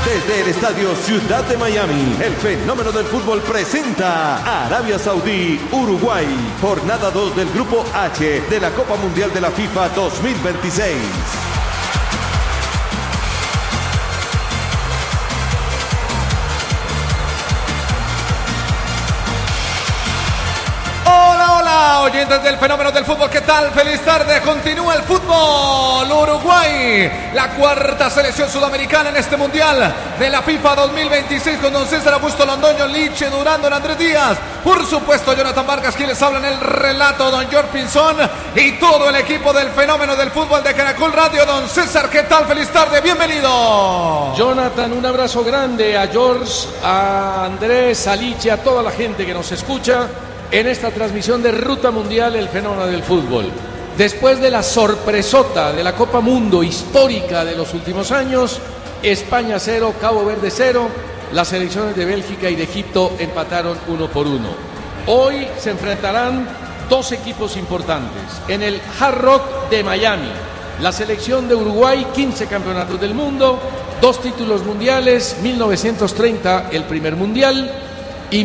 Desde el Estadio Ciudad de Miami, el fenómeno del fútbol presenta a Arabia Saudí, Uruguay, jornada 2 del Grupo H de la Copa Mundial de la FIFA 2026. Oyentes del fenómeno del fútbol, ¿qué tal? Feliz tarde, continúa el fútbol. Uruguay, la cuarta selección sudamericana en este mundial de la FIFA 2026 con don César Augusto Londoño, Liche, Durán, don Andrés Díaz, por supuesto Jonathan Vargas, quien les habla en el relato, don George Pinzón y todo el equipo del fenómeno del fútbol de Caracol Radio. Don César, ¿qué tal? Feliz tarde, bienvenido. Jonathan, un abrazo grande a George, a Andrés, a Liche, a toda la gente que nos escucha en esta transmisión de Ruta Mundial, el fenómeno del fútbol. Después de la sorpresota de la Copa Mundo histórica de los últimos años, España 0, Cabo Verde 0, las selecciones de Bélgica y de Egipto empataron 1-1. Hoy se enfrentarán dos equipos importantes. En el Hard Rock de Miami, la selección de Uruguay, 15 campeonatos del mundo, 2 títulos mundiales, 1930 el primer mundial, y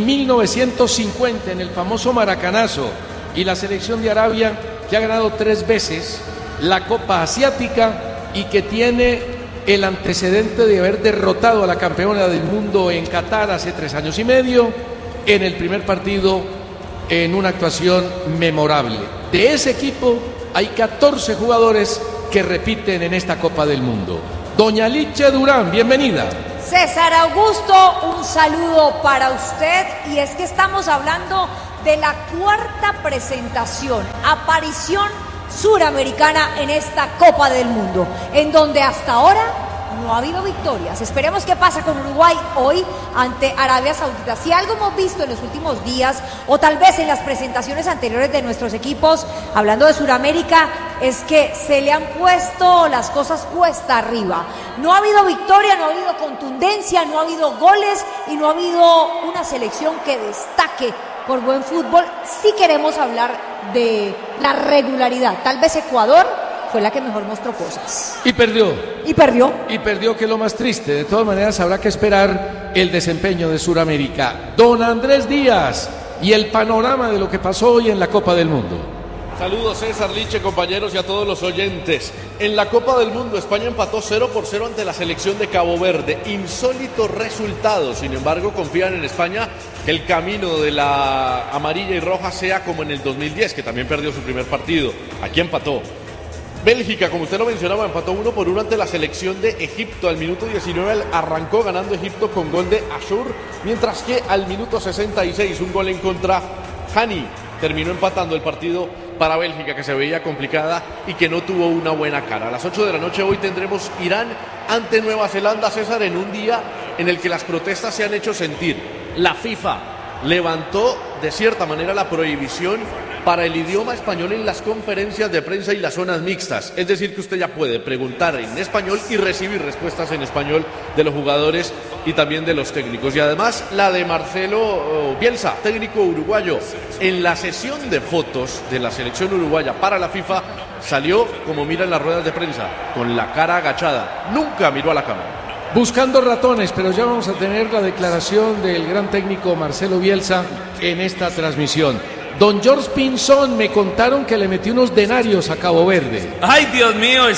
1950 en el famoso Maracanazo, y la selección de Arabia, que ha ganado 3 veces la Copa Asiática y que tiene el antecedente de haber derrotado a la campeona del mundo en Qatar hace 3 años y medio en el primer partido en una actuación memorable. De ese equipo hay 14 jugadores que repiten en esta Copa del Mundo. Doña Liche Durán, bienvenida. César Augusto, un saludo para usted, y es que estamos hablando de la cuarta presentación, aparición suramericana en esta Copa del Mundo, en donde hasta ahora no ha habido victorias. Esperemos qué pasa con Uruguay hoy ante Arabia Saudita. Si algo hemos visto en los últimos días, o tal vez en las presentaciones anteriores de nuestros equipos, hablando de Sudamérica, es que se le han puesto las cosas cuesta arriba. No ha habido victoria, no ha habido contundencia, no ha habido goles y no ha habido una selección que destaque por buen fútbol. Si queremos hablar de la regularidad, tal vez Ecuador fue la que mejor mostró cosas. Y perdió. Y perdió. Y perdió, que es lo más triste. De todas maneras, habrá que esperar el desempeño de Sudamérica. Don Andrés Díaz y el panorama de lo que pasó hoy en la Copa del Mundo. Saludos César, Liche, compañeros y a todos los oyentes. En la Copa del Mundo, España empató 0-0 ante la selección de Cabo Verde. Insólito resultado, sin embargo, confían en España que el camino de la amarilla y roja sea como en el 2010, que también perdió su primer partido. Aquí empató. Bélgica, como usted lo mencionaba, empató 1-1 ante la selección de Egipto. Al minuto 19 arrancó ganando Egipto con gol de Ashur, mientras que al minuto 66 un gol en contra, Hani terminó empatando el partido para Bélgica, que se veía complicada y que no tuvo una buena cara. A las 8 de la noche hoy tendremos Irán ante Nueva Zelanda, César, en un día en el que las protestas se han hecho sentir. La FIFA levantó de cierta manera la prohibición para el idioma español en las conferencias de prensa y las zonas mixtas. Es decir, que usted ya puede preguntar en español y recibir respuestas en español de los jugadores y también de los técnicos. Y además la de Marcelo Bielsa, técnico uruguayo, en la sesión de fotos de la selección uruguaya para la FIFA, salió como mira en las ruedas de prensa, con la cara agachada. Nunca miró a la cámara. Buscando ratones, pero ya vamos a tener la declaración del gran técnico Marcelo Bielsa en esta transmisión. Don George Pinzón, me contaron que le metió unos denarios a Cabo Verde. Ay, Dios mío, y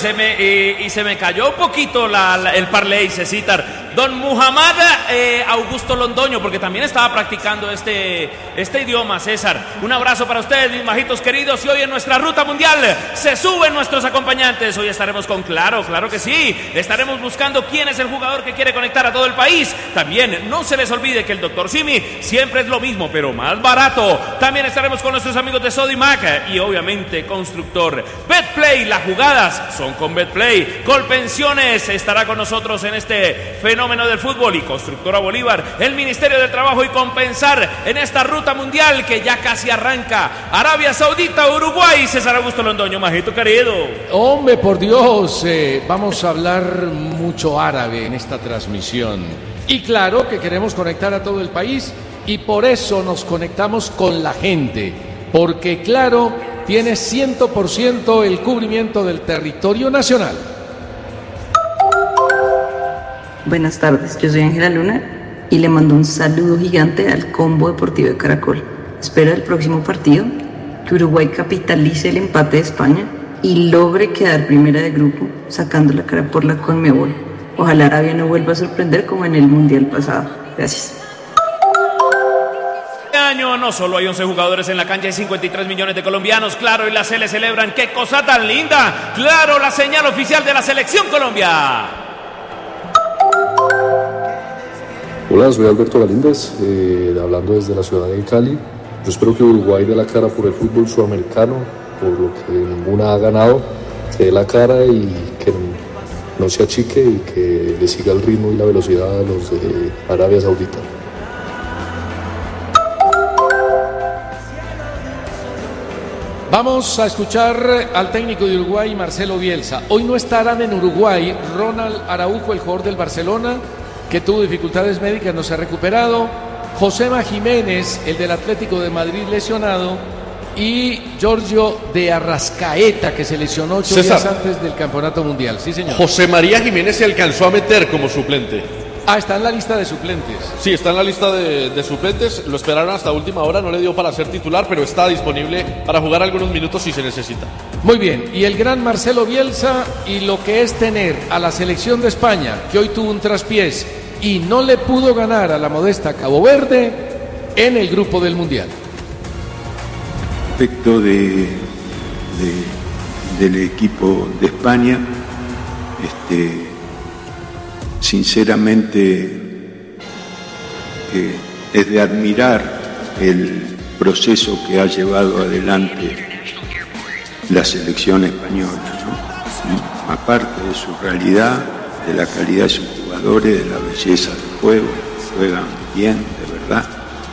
se me cayó un poquito el parley, Cecitar. Don Muhammad Augusto Londoño, porque también estaba practicando este idioma, César. Un abrazo para ustedes, mis majitos queridos. Y hoy en nuestra Ruta Mundial se suben nuestros acompañantes. Hoy estaremos con claro que sí. Estaremos buscando quién es el jugador que quiere conectar a todo el país. También no se les olvide que el Dr. Simi siempre es lo mismo, pero más barato. También estaremos con nuestros amigos de Sodimac y obviamente Constructor. Betplay, las jugadas son con Betplay. Colpensiones estará con nosotros en este fenómeno del fútbol, y Constructora Bolívar, el Ministerio del Trabajo y Compensar en esta Ruta Mundial que ya casi arranca. Arabia Saudita, Uruguay. César Augusto Londoño, majito querido. Hombre, por Dios, vamos a hablar mucho árabe en esta transmisión. Y claro que queremos conectar a todo el país, y por eso nos conectamos con la gente, porque claro, tiene 100% el cubrimiento del territorio nacional. Buenas tardes, yo soy Ángela Luna y le mando un saludo gigante al Combo Deportivo de Caracol. Espero el próximo partido que Uruguay capitalice el empate de España y logre quedar primera de grupo, sacando la cara por la Conmebol. Ojalá Arabia no vuelva a sorprender como en el Mundial pasado. Gracias. Este año no solo hay 11 jugadores en la cancha, hay 53 millones de colombianos. Claro, y la Sele celebran. ¡Qué cosa tan linda! Claro, la señal oficial de la Selección Colombia. Hola, soy Alberto Galíndez, hablando desde la ciudad de Cali. Yo espero que Uruguay dé la cara por el fútbol sudamericano, por lo que ninguna ha ganado, que dé la cara y que no se achique y que le siga el ritmo y la velocidad a los de Arabia Saudita. Vamos a escuchar al técnico de Uruguay, Marcelo Bielsa. Hoy no estarán en Uruguay Ronald Araujo, el jugador del Barcelona, que tuvo dificultades médicas, no se ha recuperado. Josema Jiménez, el del Atlético de Madrid, lesionado. Y Giorgio de Arrascaeta, que se lesionó 8 días antes del Campeonato Mundial. Sí, señor. José María Jiménez se alcanzó a meter como suplente. Ah, está en la lista de suplentes. Sí, está en la lista de suplentes. Lo esperaron hasta última hora, no le dio para ser titular, pero está disponible para jugar algunos minutos si se necesita. Muy bien, y el gran Marcelo Bielsa y lo que es tener a la selección de España, que hoy tuvo un traspiés y no le pudo ganar a la modesta Cabo Verde en el grupo del Mundial. Respecto del equipo de España, sinceramente es de admirar el proceso que ha llevado adelante la selección española, ¿no? Aparte de su realidad, de la calidad de sus jugadores, de la belleza del juego, juegan bien, de verdad.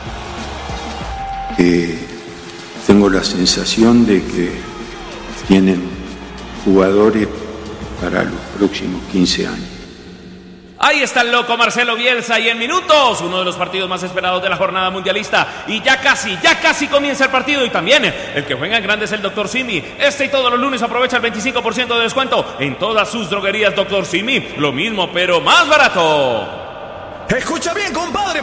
Tengo la sensación de que tienen jugadores para los próximos 15 años. Ahí está el loco Marcelo Bielsa y en minutos uno de los partidos más esperados de la jornada mundialista y ya casi comienza el partido y también el que juega en grande es el Dr. Simi. Este y todos los lunes aprovecha el 25% de descuento en todas sus droguerías Dr. Simi. Lo mismo pero más barato. Escucha bien, compadre.